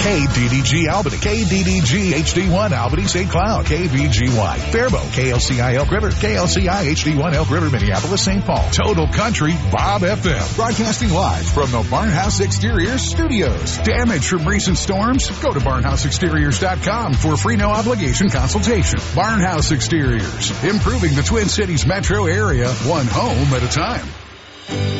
KDDG Albany, KDDG HD1 Albany St. Cloud, KBGY Faribault, KLCI Elk River, KLCI HD1 Elk River Minneapolis St. Paul, Total Country Bob FM, broadcasting live from the Barnhouse Exteriors studios. Damage from recent storms? Go to barnhouseexteriors.com for a free no obligation consultation. Barnhouse Exteriors, improving the Twin Cities metro area, one home at a time.